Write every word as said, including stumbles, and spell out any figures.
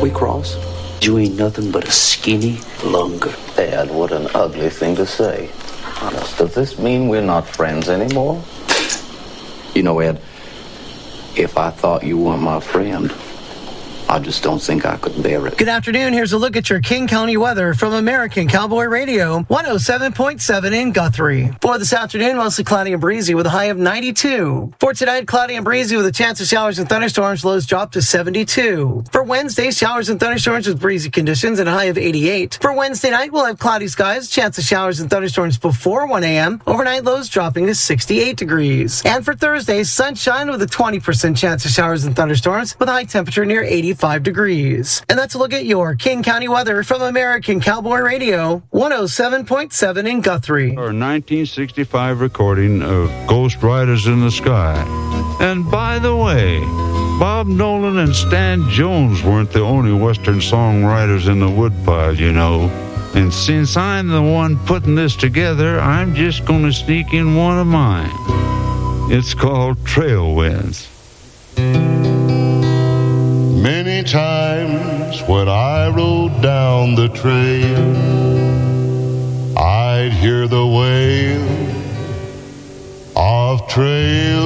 We cross. You ain't nothing but a skinny lunger. Dad, what an ugly thing to say. Honest, does this mean we're not friends anymore? You know, Ed, if I thought you weren't my friend, I just don't think I could bear it. Good afternoon. Here's a look at your King County weather from American Cowboy Radio, one oh seven point seven in Guthrie. For this afternoon, mostly cloudy and breezy with a high of ninety-two. For tonight, cloudy and breezy with a chance of showers and thunderstorms, lows drop to seventy-two. For Wednesday, showers and thunderstorms with breezy conditions and a high of eighty-eight. For Wednesday night, we'll have cloudy skies, chance of showers and thunderstorms before one a.m. Overnight lows dropping to sixty-eight degrees. And for Thursday, sunshine with a twenty percent chance of showers and thunderstorms with a high temperature near eighty-five degrees. And that's a look at your King County weather from American Cowboy Radio, one oh seven point seven in Guthrie. Our nineteen sixty-five recording of Ghost Riders in the Sky. And by the way, Bob Nolan and Stan Jones weren't the only Western songwriters in the woodpile, you know. And since I'm the one putting this together, I'm just going to sneak in one of mine. It's called Trail Winds. Many times when I rode down the trail, I'd hear the wail of trail